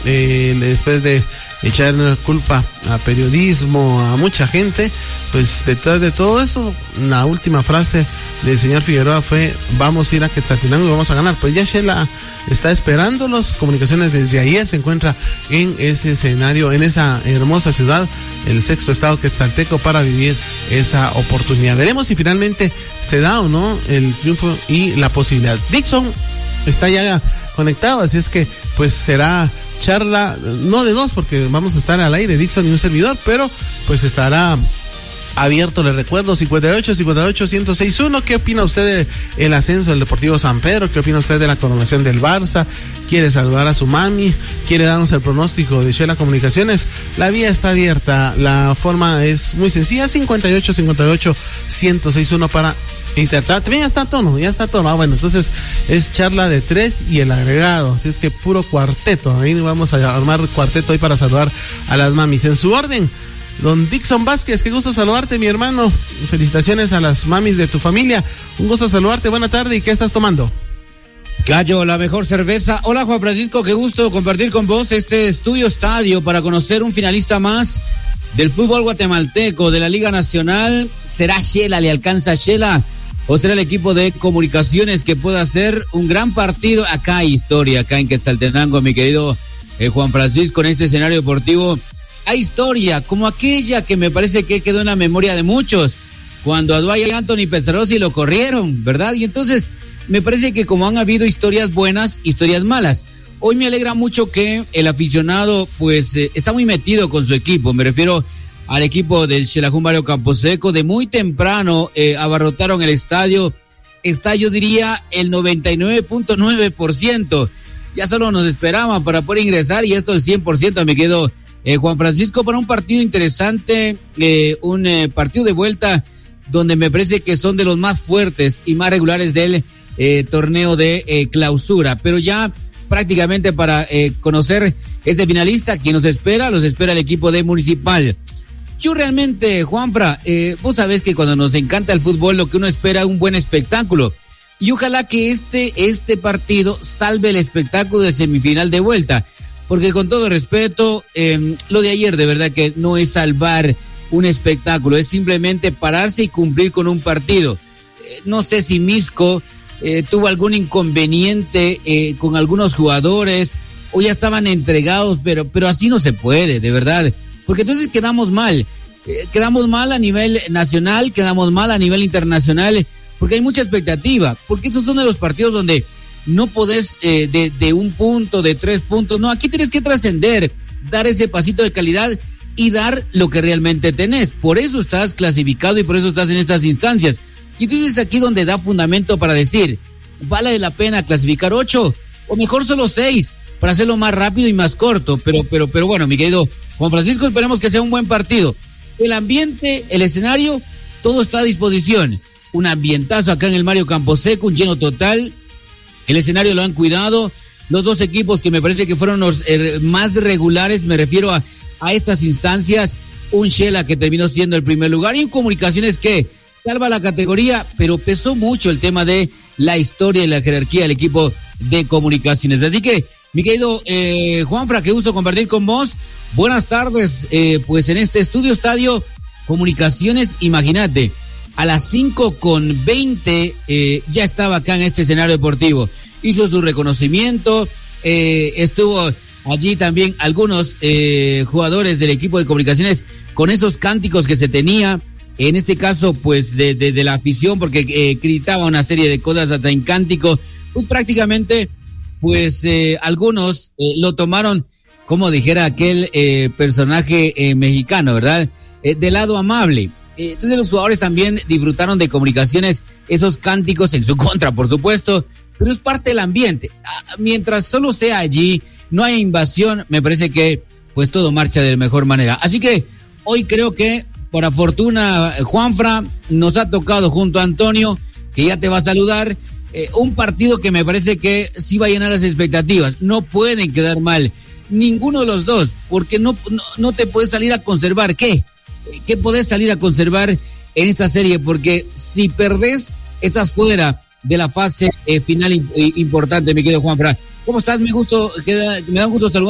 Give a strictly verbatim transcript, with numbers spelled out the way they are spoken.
eh, después de echar culpa a periodismo, a mucha gente, pues detrás de todo eso, la última frase del señor Figueroa fue: vamos a ir a Quetzaltenango y vamos a ganar. Pues ya Shela está esperándolos. Comunicaciones desde ayer se encuentra en ese escenario, en esa hermosa ciudad, el sexto estado quetzalteco, para vivir esa oportunidad. Veremos si finalmente se da o no el triunfo y la posibilidad. Dixon está ya conectado, así es que pues será charla, no de dos, porque vamos a estar al aire, Dixon y un servidor, pero pues estará abierto, les recuerdo, cincuenta y ocho, cincuenta y ocho, ciento seis punto uno. ¿Qué opina usted del ascenso del Deportivo San Pedro? ¿Qué opina usted de la coronación del Barça? ¿Quiere saludar a su mami? ¿Quiere darnos el pronóstico de Shela Comunicaciones? La vía está abierta, la forma es muy sencilla, cincuenta y ocho, cincuenta y ocho, ciento seis punto uno para intertar. También ya está a tono, ya está a tono. Ah, bueno, entonces es charla de tres y el agregado, así es que puro cuarteto. Ahí vamos a armar cuarteto hoy para saludar a las mamis. En su orden, don Dixon Vázquez, qué gusto saludarte, mi hermano. Felicitaciones a las mamis de tu familia. Un gusto saludarte, buena tarde. ¿Y qué estás tomando? Gallo, la mejor cerveza. Hola, Juan Francisco, qué gusto compartir con vos este estudio estadio para conocer un finalista más del fútbol guatemalteco, de la Liga Nacional. ¿Será Shela? ¿Le alcanza Shela? ¿O será el equipo de Comunicaciones que pueda hacer un gran partido? Acá hay historia, acá en Quetzaltenango, mi querido eh, Juan Francisco, en este escenario deportivo. Hay historia, como aquella que me parece que quedó en la memoria de muchos, cuando a Dwight Anthony Pestarossi lo corrieron, ¿verdad? Y entonces, me parece que como han habido historias buenas, historias malas. Hoy me alegra mucho que el aficionado, pues, eh, está muy metido con su equipo. Me refiero al equipo del Xelajú Mario Camposeco. De muy temprano eh, abarrotaron el estadio. Está, yo diría, el noventa y nueve punto nueve por ciento. Ya solo nos esperaban para poder ingresar, y esto el cien por ciento me quedó. Eh, Juan Francisco, para un partido interesante, eh, un eh, partido de vuelta donde me parece que son de los más fuertes y más regulares del eh, torneo de eh, clausura, pero ya prácticamente para eh, conocer este finalista, quien nos espera, los espera el equipo de Municipal. Yo realmente, Juanfra, eh, vos sabés que cuando nos encanta el fútbol, lo que uno espera es un buen espectáculo, y ojalá que este, este partido salve el espectáculo de semifinal de vuelta. Porque con todo respeto, eh, lo de ayer de verdad que no es salvar un espectáculo, es simplemente pararse y cumplir con un partido. Eh, no sé si Misco eh, tuvo algún inconveniente eh, con algunos jugadores, o ya estaban entregados, pero, pero así no se puede, de verdad. Porque entonces quedamos mal, eh, quedamos mal a nivel nacional, quedamos mal a nivel internacional, porque hay mucha expectativa, porque esos son de los partidos donde no podés eh, de, de un punto, de tres puntos, no, aquí tienes que trascender, dar ese pasito de calidad y dar lo que realmente tenés. Por eso estás clasificado y por eso estás en estas instancias. Y entonces es aquí donde da fundamento para decir, ¿vale la pena clasificar ocho? O mejor solo seis, para hacerlo más rápido y más corto. Pero, pero, pero bueno, mi querido Juan Francisco, esperemos que sea un buen partido. El ambiente, el escenario, todo está a disposición. Un ambientazo acá en el Mario Camposeco, un lleno total. El escenario lo han cuidado. Los dos equipos que me parece que fueron los eh, más regulares, me refiero a, a estas instancias. Un Shela que terminó siendo el primer lugar y un Comunicaciones que salva la categoría, pero pesó mucho el tema de la historia y la jerarquía del equipo de Comunicaciones. Así que, mi querido eh, Juanfra, qué gusto compartir con vos. Buenas tardes, eh, pues en este estudio estadio Comunicaciones, imagínate, a las cinco con veinte eh, ya estaba acá en este escenario deportivo. Hizo su reconocimiento, eh, estuvo allí también algunos eh, jugadores del equipo de Comunicaciones con esos cánticos que se tenía, en este caso pues de, de, de la afición, porque eh, gritaba una serie de cosas hasta en cántico, pues prácticamente pues eh, algunos eh, lo tomaron, como dijera aquel eh, personaje eh, mexicano, ¿verdad? Eh, del lado amable. Eh, entonces los jugadores también disfrutaron de Comunicaciones, esos cánticos en su contra, por supuesto, pero es parte del ambiente. Ah, mientras solo sea allí, no haya invasión, me parece que pues todo marcha de la mejor manera. Así que hoy creo que, por fortuna, Juanfra, nos ha tocado junto a Antonio, que ya te va a saludar, eh, un partido que me parece que sí va a llenar las expectativas. No pueden quedar mal ninguno de los dos, porque no, no, no te puedes salir a conservar. ¿Qué? ¿Qué podés salir a conservar en esta serie? Porque si perdés, estás fuera de la fase eh, final imp- importante, mi querido Juanfra. ¿Cómo estás? Me gusto, me da un gusto saludar.